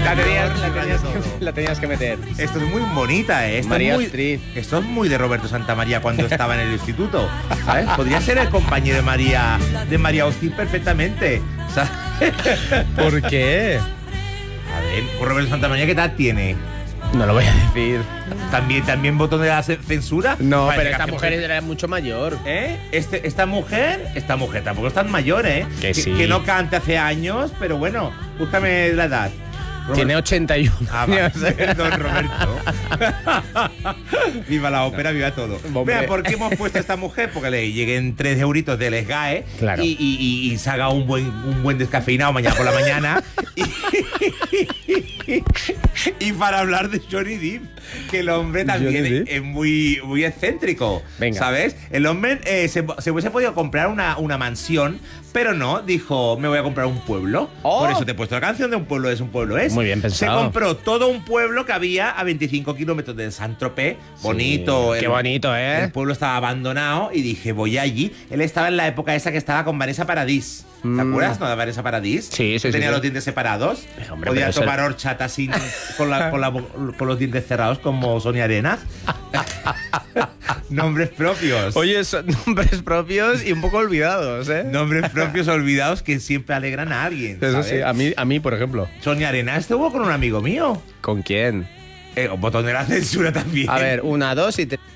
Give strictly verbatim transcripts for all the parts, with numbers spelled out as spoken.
La tenías, Mayor, la, tenías todo. que, la tenías que meter. Esto es muy bonita, ¿eh? Esto María es muy, Astrid. esto es muy de Roberto Santamaría cuando estaba en el instituto, ¿sabes? Podría ser el compañero de María, de María Austin perfectamente, ¿sabes? ¿Por qué? A ver, Roberto Santamaría, ¿qué edad tiene? No lo voy a decir. ¿También, también botón de la ce- censura? No, Parece pero que esta hace mujer mucho- era mucho mayor. ¿Eh? Este, esta mujer, esta mujer tampoco es tan mayor, ¿eh? Que sí. que no cante hace años, pero bueno, búscame la edad. Tiene ochenta y uno Ah, vale. años. Don Roberto. Viva la ópera, viva todo. Hombre. Vea, ¿por qué hemos puesto a esta mujer? Porque le lleguen tres euritos del S G A E Claro. y, y, y, y se haga un buen, un buen descafeinado mañana por la mañana. y, y para hablar de Johnny Depp, que el hombre también Johnny Depp. es muy, muy excéntrico. Venga. ¿Sabes? El hombre eh, se, se hubiese podido comprar una, una mansión, pero no, dijo, me voy a comprar un pueblo. Oh. Por eso te he puesto la canción de Un pueblo es, un pueblo es. Muy bien pensado. Se compró todo un pueblo que había a veinticinco kilómetros de Saint-Tropez. Bonito. Qué el- bonito, ¿eh? El pueblo estaba abandonado y dije, voy allí. Él estaba en la época esa que estaba con Vanessa Paradis. ¿Te Mm. acuerdas, no, de Vanessa Paradis? Sí, sí, sí, Tenía sí. los dientes separados. Eh, hombre, Podía pero eso- tomar horchata sin, con, la- con la- con los dientes cerrados como Sonia Arenas. Nombres propios. Oye, son nombres propios y un poco olvidados, ¿eh? Nombres propios olvidados que siempre alegran a alguien. Eso ¿sabes? sí, a mí, a mí, por ejemplo. Sonia Arenas estuvo con un amigo mío. ¿Con quién? Eh, un botón de la censura también. A ver, una, dos y tres.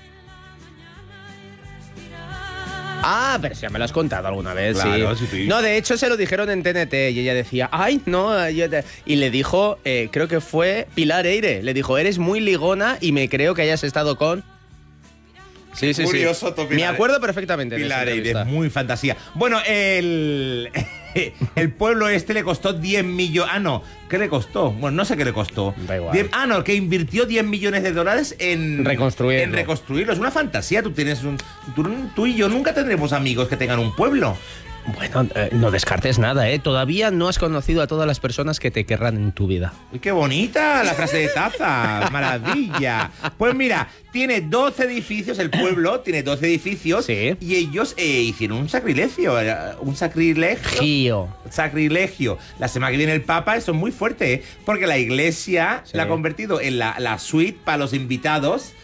Ah, pero si ya me lo has contado alguna vez, Claro, sí. sí, sí. No, de hecho se lo dijeron en T N T y ella decía, ay, no, yo te-". y le dijo, eh, creo que fue Pilar Eire, le dijo, eres muy ligona y me creo que hayas estado con... Sí, sí, Curioso, sí. to- Me Pilar- acuerdo perfectamente de esa Pilar Eire, entrevista. muy fantasía. Bueno, el, el pueblo este le costó diez millones. Ah, no, ¿qué le costó? Bueno, no sé qué le costó. Da igual. diez ah, no, que invirtió diez millones de dólares en Reconstruirlo. En reconstruirlo. Es una fantasía. Tú tienes un. Tú, tú y yo nunca tendremos amigos que tengan un pueblo. Bueno, eh, no descartes nada, ¿eh? Todavía no has conocido a todas las personas que te querrán en tu vida. Uy, qué bonita la frase de Taza. Maravilla. Pues mira, tiene doce edificios, el pueblo tiene doce edificios. Sí. Y ellos eh, hicieron un sacrilegio. eh, Un sacrilegio. Gio. Sacrilegio. La semana que viene el Papa, eso es muy fuerte, ¿eh? Porque la iglesia Sí. la ha convertido en la, la suite para los invitados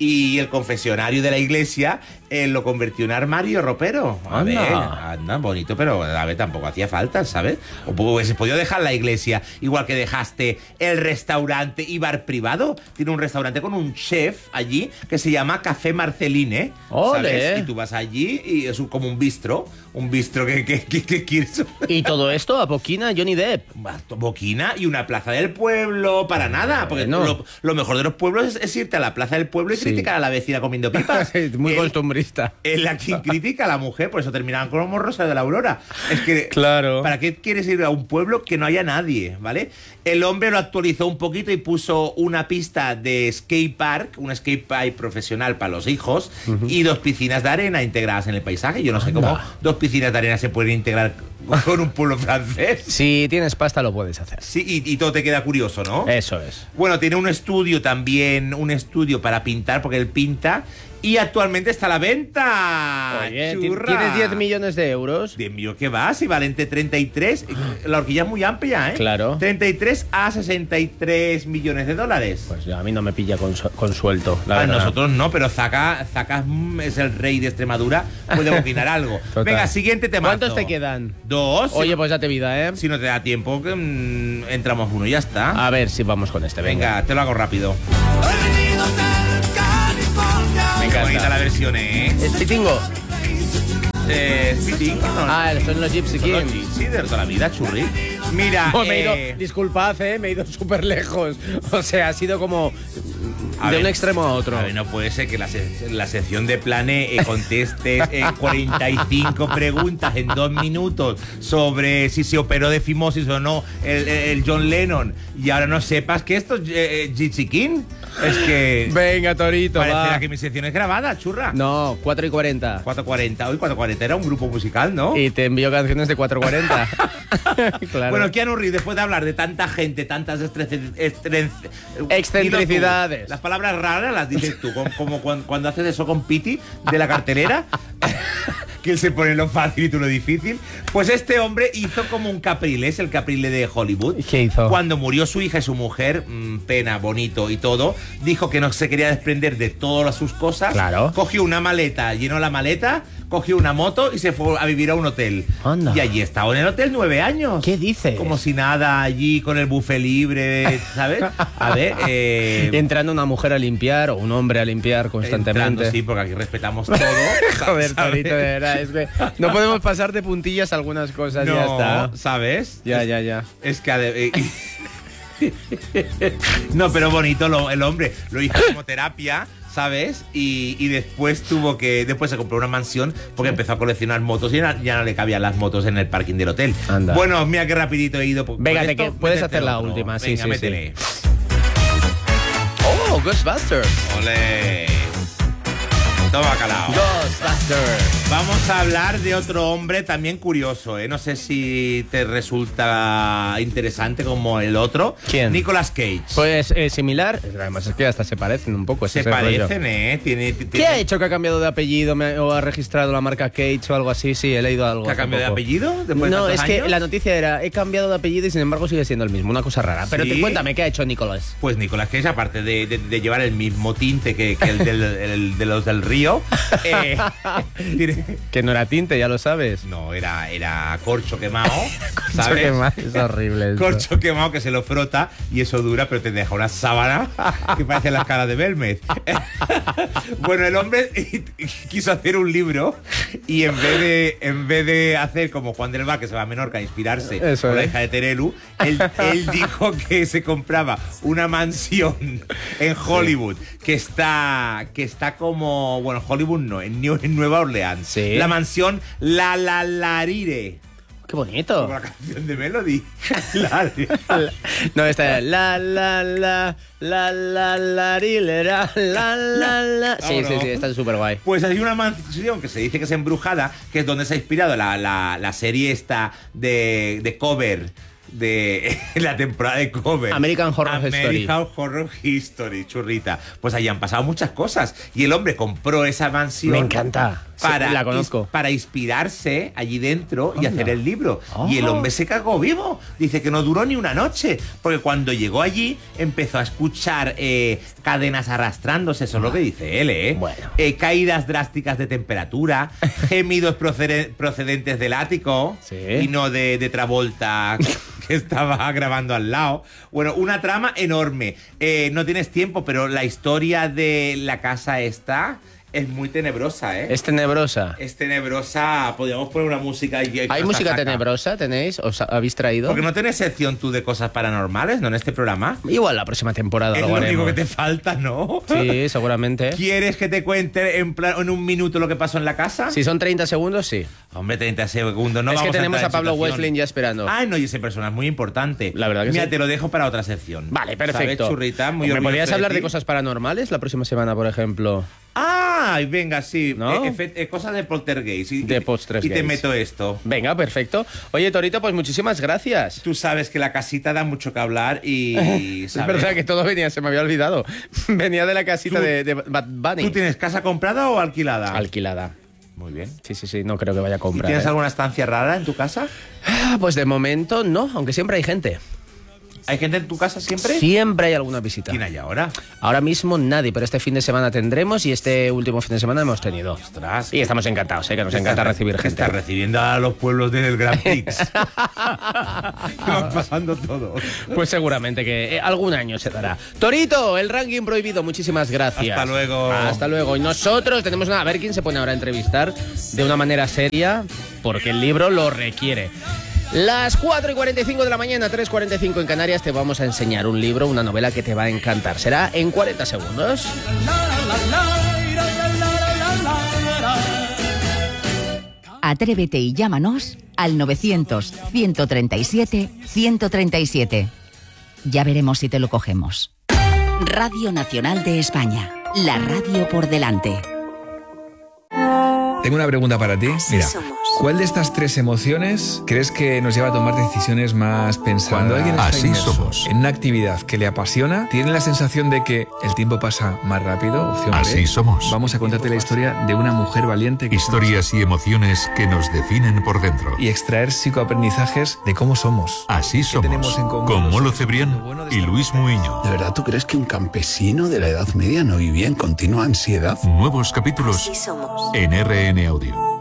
y el confesionario de la iglesia eh, lo convirtió en armario ropero. A Anda. ver, anda, bonito, pero a ver, tampoco hacía falta, ¿sabes? O hubiese podido dejar la iglesia, igual que dejaste el restaurante y bar privado. Tiene un restaurante con un chef allí que se llama Café Marceline, ¡Ole! ¿sabes? Y tú vas allí y es un- como un bistro, un bistro que, que, que, que quieres... Y todo esto a poquina Johnny Depp. Boquina y una plaza del pueblo, para nada. Porque Bueno. lo, lo mejor de los pueblos es, es irte a la plaza del pueblo y Sí. criticar a la vecina comiendo pipas. Muy Él- costumbrista. él a quien critica a la mujer, por eso terminaban con los Rosario de la Aurora. Es que, Claro. ¿para qué quieres ir a un pueblo que no haya nadie, ¿vale? El hombre lo actualizó un poquito y puso una pista de skate park, un skate park profesional para los hijos, y dos piscinas de arena integradas en el paisaje. Yo no sé cómo Anda. dos piscinas de arena se pueden integrar con un pueblo francés. Si tienes pasta lo puedes hacer. Sí, y, y todo te queda curioso, ¿no? Eso es. Bueno, tiene un estudio también, un estudio para pintar, porque él pinta, y actualmente está a la venta. Oye, ti- Churra. ¿tienes diez millones de euros? diez millones que va, si valente treinta y tres. La horquilla es muy amplia, ¿eh? Claro. treinta y tres a sesenta y tres millones de dólares. Pues a mí no me pilla con, su- con suelto, la A verdad. nosotros no, pero Zaka, Zaka mm, es el rey de Extremadura, puede boquinar algo. Total. Venga, siguiente tema. ¿Cuántos te quedan? Dos. Oye, pues date vida, ¿eh? Si no te da tiempo, que, mm, entramos uno y ya está. A ver si vamos con este, venga. Venga, te lo hago rápido. Me Qué bonita encanta. la versión, ¿eh? ¿Es Pitingo? Eh, Speeding, no, Ah, son los Gypsy son los Kings. Gypsy de toda la vida, churri. Mira, Oh, me he eh, ido, disculpad, eh, me he ido súper lejos. O sea, ha sido como a de ver, un extremo a otro. A ver, no puede ser que la, se- la sección de Plane eh, contestes eh, cuarenta y cinco preguntas en dos minutos sobre si se operó de fimosis o no el, el John Lennon y ahora no sepas que esto es eh, Gypsy King. Es que Venga, Torito, parecerá va. que mi sección es grabada, churra. No, cuatro y cuarenta. cuatro cuarenta, hoy cuatro cuarenta era un grupo musical, ¿no? Y te envío canciones de cuatro cuarenta. Claro. Bueno, Keanu Reeves, después de hablar de tanta gente, tantas estre- estre- Excentricidades. dilo tú. Las palabras raras las dices tú, como, como cuando, cuando haces eso con Piti de la cartelera. que él se pone lo fácil y tú lo difícil. Pues este hombre hizo como un Capriles, el Caprile de Hollywood. ¿Qué hizo? Cuando murió su hija y su mujer, mmm, pena, bonito y todo, dijo que no se quería desprender de todas sus cosas. Claro. Cogió una maleta, llenó la maleta, cogió una moto y se fue a vivir a un hotel. Anda. Y allí estaba en el hotel nueve años. ¿Qué dices? Como si nada, allí con el buffet libre, ¿sabes? A ver, eh... entrando una mujer a limpiar o un hombre a limpiar constantemente. Entrando, sí, porque aquí respetamos todo. Joder, ¿sabes? Torito, de verdad, es que no podemos pasar de puntillas algunas cosas, No, ya está. ¿sabes? Ya, es, ya, ya. Es que... ade- No, pero bonito lo, el hombre. Lo hizo como terapia, ¿sabes? Y, y después tuvo que... Después se compró una mansión porque empezó a coleccionar motos y ya, ya no le cabían las motos en el parking del hotel. Anda. Bueno, mira qué rapidito he ido. Por, Venga, por te esto, que- puedes métete hacer la otro. última, sí, Venga, sí, métele. Oh, Ghostbusters. Ole. Toma, calao. Ghostbusters. Vamos a hablar de otro hombre también curioso, ¿eh? No sé si te resulta interesante como el otro. ¿Quién? Nicolas Cage. Pues eh, similar, además es que hasta se parecen un poco. ese Se es el rollo. parecen, ¿eh? Tiene, ¿Qué tiene- ha hecho que ha cambiado de apellido me- o ha registrado la marca Cage o algo así? Sí, he leído algo. ¿Que ha hace cambiado de poco. apellido? Después de No, tantos es que años? la noticia era, he cambiado de apellido y sin embargo sigue siendo el mismo, una cosa rara. Pero ¿Sí? te cuéntame, ¿qué ha hecho Nicolás? Pues Nicolas Cage, aparte de, de- de llevar el mismo tinte que, que el, del, el de los del río, eh, tiene- Que no era tinte, ya lo sabes. no, era, era corcho quemado, Eso ¿sabes? que más, es horrible esto. Corcho quemado que se lo frota y eso dura, pero te deja una sábana que parece la cara de Belmez. Bueno, el hombre quiso hacer un libro y en vez de en vez de hacer como Juan del Val, que se va a Menorca a inspirarse Eso con la es. hija de Terelu, él, él dijo que se compraba una mansión en Hollywood que está que está como, bueno, Hollywood no, en, New- en Nueva Orleans. Sí. La mansión La La Larire. Qué bonito. Como la canción de Melody. La- No, esta es la la la la la la rilera, la la la. Sí, sí, sí, está súper guay. Pues hay una mansión que se dice que es embrujada, que es donde se ha inspirado la, la, la serie esta de, de Cover, de la temporada de Cover. American Horror American Story. Horror History, churrita. Pues allí han pasado muchas cosas. Y el hombre compró esa mansión. Me encanta. Sí, Para, la conozco. is- para inspirarse allí dentro y Anda. hacer el libro. Oh. Y el hombre se cagó vivo. Dice que no duró ni una noche. Porque cuando llegó allí empezó a escuchar eh, cadenas arrastrándose. Eso es lo que dice él, ¿eh? Bueno. Eh, caídas drásticas de temperatura, gemidos procede- procedentes del ático Sí. y no de, de Travolta que estaba grabando al lado. Bueno, una trama enorme. Eh, no tienes tiempo, pero la historia de la casa esta es muy tenebrosa, ¿eh? Es tenebrosa. Es tenebrosa. Podríamos poner una música y ¿Hay música tenebrosa, tenéis? ¿Os habéis traído? Porque no tenés sección tú de cosas paranormales, ¿no? En este programa. Igual la próxima temporada Es lo lo único haremos. que te falta, ¿no? Sí, seguramente. ¿Quieres que te cuente en, plan- en un minuto lo que pasó en la casa? Si son treinta segundos, sí. Hombre, treinta segundos. No es que vamos tenemos entrar a en Pablo situación. Wesling ya esperando. Ay, no, y ese personaje es muy importante. La verdad que Mira, sí. te lo dejo para otra sección. Vale, perfecto. ¿Sabes, churrita? Muy ¿Me orgulloso podrías hablar de ti. cosas paranormales la próxima semana, por ejemplo? Ah, venga, sí. ¿No? Eh, efe- eh, cosas de poltergeist. Y, De y- poltergeist. Y te meto esto. Venga, perfecto. Oye, Torito, pues muchísimas gracias. Tú sabes que la casita da mucho que hablar y... Es ¿sabes? verdad que todo venía, se me había olvidado. Venía de la casita Tú- de, de Bad Bunny. ¿Tú tienes casa comprada o alquilada? Alquilada. Muy bien. Sí, sí, sí, no creo que vaya a ¿Y comprar. tienes ¿eh? alguna estancia rara en tu casa? Ah, Pues de momento no, aunque siempre hay gente. ¿Hay gente en tu casa siempre? Siempre hay alguna visita. ¿Quién hay ahora? Ahora mismo nadie, pero este fin de semana tendremos y este último fin de semana hemos tenido. Ostras. Y estamos encantados, ¿eh? Que nos encanta Estás- recibir gente. Estás recibiendo a los pueblos del Grand Prix. Que van pasando todo. Pues seguramente que eh, algún año se dará. Torito, el ranking prohibido, muchísimas gracias. Hasta luego. Hasta luego. Y nosotros tenemos nada, a ver quién se pone ahora a entrevistar de una manera seria, porque el libro lo requiere. Las cuatro y cuarenta y cinco de la mañana, tres y cuarenta y cinco en Canarias, te vamos a enseñar un libro, una novela que te va a encantar. Será en cuarenta segundos. Atrévete y llámanos al novecientos, ciento treinta y siete, ciento treinta y siete. Ya veremos si te lo cogemos. Radio Nacional de España. La radio por delante. tengo una pregunta para ti. Así Mira, somos. ¿cuál de estas tres emociones crees que nos lleva a tomar decisiones más pensadas? Cuando alguien está Así inmerso somos. en una actividad que le apasiona, ¿tiene la sensación de que el tiempo pasa más rápido? Opción B. Así somos. Vamos a contarte la historia de una mujer valiente que Historias y emociones que nos definen por dentro. y extraer psicoaprendizajes de cómo somos. Así somos. tenemos en común Con los Molo seres Cebrián humanos? Lo bueno de y esta Luis Muiño. ¿De verdad tú crees que un campesino de la Edad Media no vivía en continua ansiedad? Nuevos capítulos Así somos. en R N Audio.